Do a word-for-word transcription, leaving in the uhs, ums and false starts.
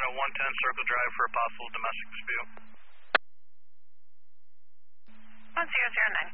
uh, one ten Circle Drive for a possible domestic dispute. one zero zero nine.